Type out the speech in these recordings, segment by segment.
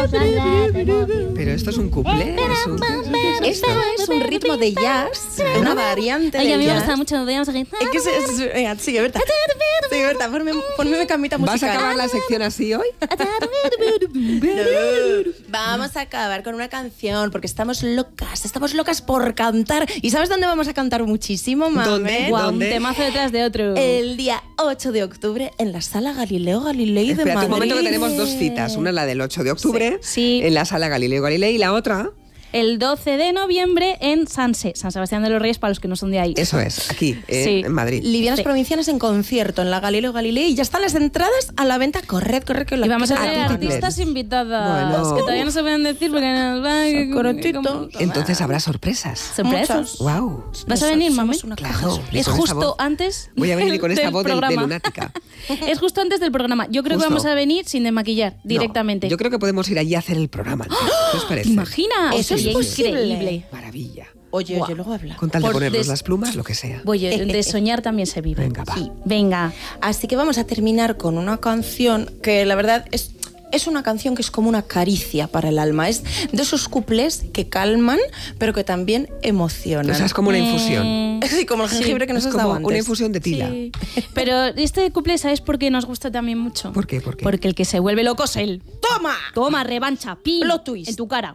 Pero esto es un cuplé. Esto es un ritmo de jazz, una variante de Ay, a mí me jazz. gusta mucho. Veamos aquí. Venga, sigue, Berta. Sigue, Berta, ponme camita musical. ¿Vas a acabar la sección así hoy? Vamos a acabar con una canción, porque estamos locas por cantar. ¿Y sabes dónde vamos a cantar muchísimo, mami? ¿Dónde? Guau, un ¿Dónde? temazo detrás de otro. El día 8 de octubre en la Sala Galileo Galilei de Espérate Madrid. un momento que tenemos dos citas. Una la del 8 de octubre Sí. en la Sala Galileo Galilei y la otra... El 12 de noviembre en Sanse, San Sebastián de los Reyes, para los que no son de ahí. Eso es, aquí, Sí. en Madrid. Livianas Sí. Provincianas en concierto en la Galileo Galilei y ya están las entradas a la venta. Corred, que Y vamos a tener tú artistas también. invitadas Bueno. que todavía no se pueden decir porque nos van Correctito. Entonces habrá sorpresas. sorpresas. Wow. ¿Vas a venir, mami? Claro. y Es con esta justo voz. antes. Voy a venir con esta del voz de programa. lunática. Es justo antes del programa. Yo creo Justo. que vamos a venir sin desmaquillar directamente. No, yo creo que podemos ir allí a hacer el programa. ¿Qué os parece? ¿Te imaginas? Eso es Sería posible. increíble. Maravilla. Oye, Guau. oye, luego habla. Con tal de Por ponernos des- las plumas, lo que sea. Oye, de soñar también se vive. Venga, va. Sí. Venga. Así que vamos a terminar con una canción que la verdad es una canción que es como una caricia para el alma. Es de esos cuplés que calman, pero que también emocionan. O sea, es como una infusión. Sí, como el jengibre que nos Es has dado como antes. una infusión de tila. Sí. Pero este couple, ¿sabes por qué nos gusta también mucho? ¿Por qué? ¿Por qué? Porque el que se vuelve loco es él. ¡Toma! Toma, revancha, pin. Plot twist. En tu cara.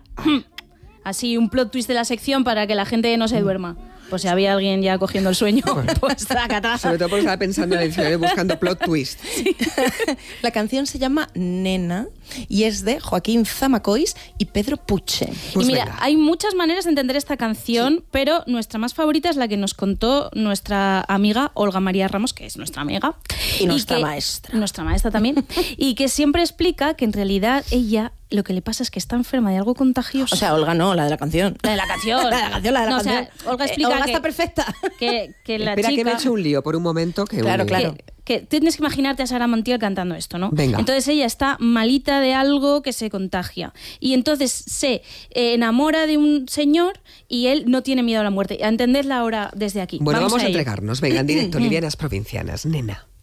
Así, un plot twist de la sección para que la gente no se duerma. Pues si había alguien ya cogiendo el sueño, pues zacatá. Sobre todo porque estaba pensando en el diccionario buscando plot twist. La canción se llama Nena y es de Joaquín Zamacois y Pedro Puche. Pues y mira, venga. hay muchas maneras de entender esta canción, pero nuestra más favorita es la que nos contó nuestra amiga Olga María Ramos, que es nuestra amiga. Y nuestra que- maestra. Nuestra maestra también. Y que siempre explica que en realidad ella lo que le pasa es que está enferma de algo contagioso. O sea, Olga no, la de la canción. la de la canción. La de la canción, la de la No, o sea, canción. Olga explica Olga que, está perfecta. que la Espera, chica... que me he hecho un lío por un momento. Que Claro, un- claro. Que tienes que imaginarte a Sara Montiel cantando esto, ¿no? Venga. Entonces ella está malita de algo que se contagia. Y entonces se enamora de un señor y él no tiene miedo a la muerte. Entendedla ahora desde aquí. Bueno, vamos a ello. entregarnos. Venga, en directo, Livianas Provincianas. Nena.